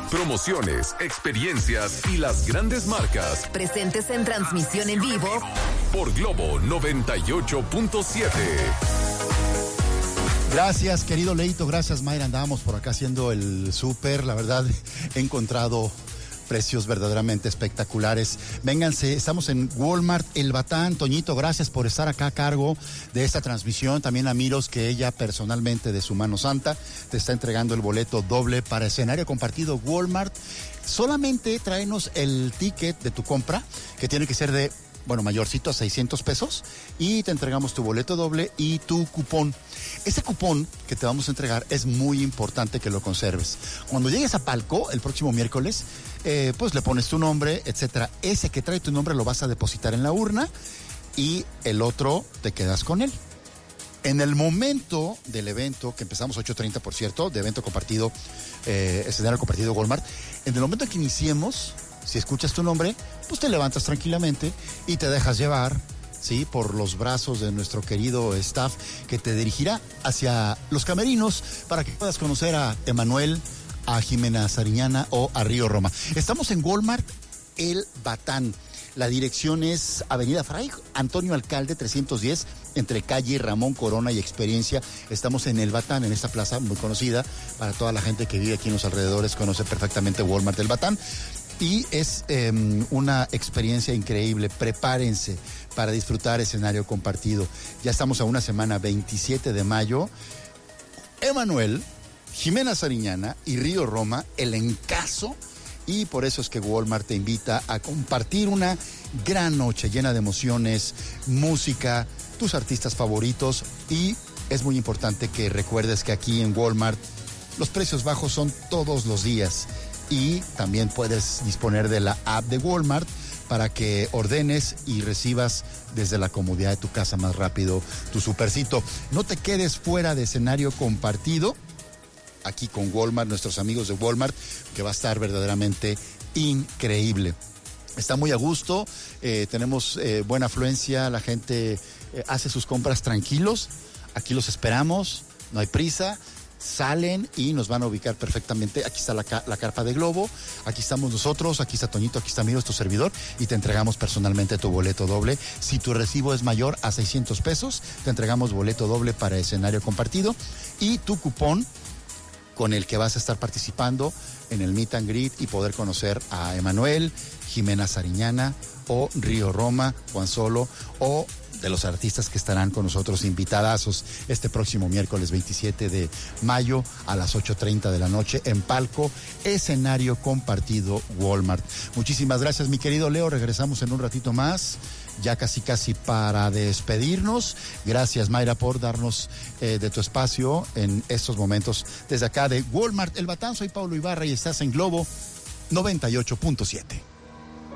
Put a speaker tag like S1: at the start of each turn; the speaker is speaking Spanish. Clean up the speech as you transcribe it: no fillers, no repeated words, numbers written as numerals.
S1: promociones, experiencias y las grandes marcas.
S2: Presentes en transmisión en vivo
S1: por Globo 98.7.
S3: Gracias, querido Leito, gracias, Mayra. Andábamos por acá haciendo el súper. La verdad, he encontrado precios verdaderamente espectaculares. Vénganse, estamos en Walmart El Batán. Toñito, gracias por estar acá a cargo de esta transmisión. También a Miros, que ella personalmente de su mano santa te está entregando el boleto doble para escenario compartido Walmart. Solamente tráenos el ticket de tu compra, que tiene que ser de, mayorcito a 600 pesos, y te entregamos tu boleto doble y tu cupón. Ese cupón que te vamos a entregar es muy importante que lo conserves. Cuando llegues a Palco el próximo miércoles, pues le pones tu nombre, etcétera. Ese que trae tu nombre lo vas a depositar en la urna y el otro te quedas con él. En el momento del evento, que empezamos 8:30, por cierto, de evento compartido, escenario compartido Walmart, en el momento en que iniciemos, si escuchas tu nombre, pues te levantas tranquilamente y te dejas llevar, ¿sí?, por los brazos de nuestro querido staff, que te dirigirá hacia los camerinos para que puedas conocer a Emanuel, a Jimena Sariñana o a Río Roma. Estamos en Walmart El Batán. La dirección es Avenida Fray Antonio Alcalde 310, entre calle Ramón Corona y Experiencia. Estamos en El Batán, en esta plaza muy conocida para toda la gente que vive aquí en los alrededores, conoce perfectamente Walmart El Batán. Y es una experiencia increíble. Prepárense para disfrutar escenario compartido. Ya estamos a una semana, 27 de mayo. Emanuel, Jimena Sariñana y Río Roma, el encaso. Y por eso es que Walmart te invita a compartir una gran noche llena de emociones, música, tus artistas favoritos. Y es muy importante que recuerdes que aquí en Walmart los precios bajos son todos los días. Y también puedes disponer de la app de Walmart para que ordenes y recibas desde la comodidad de tu casa más rápido tu supercito. No te quedes fuera de escenario compartido aquí con Walmart, nuestros amigos de Walmart, que va a estar verdaderamente increíble. Está muy a gusto, tenemos buena afluencia, la gente hace sus compras tranquilos. Aquí los esperamos, no hay prisa. Salen y nos van a ubicar perfectamente. Aquí está la carpa de Globo, aquí estamos nosotros, aquí está Toñito, aquí está Miros, tu servidor, y te entregamos personalmente tu boleto doble. Si tu recibo es mayor a 600 pesos, te entregamos boleto doble para escenario compartido y tu cupón con el que vas a estar participando en el Meet and Greet y poder conocer a Emanuel, Jimena Sariñana o Río Roma, Juan Solo, o de los artistas que estarán con nosotros invitadazos este próximo miércoles 27 de mayo a las 8:30 de la noche en Palco, escenario compartido Walmart. Muchísimas gracias, mi querido Leo. Regresamos en un ratito más, ya casi para despedirnos. Gracias, Mayra, por darnos de tu espacio en estos momentos. Desde acá de Walmart El Batán, soy Pablo Ibarra y estás en Globo 98.7.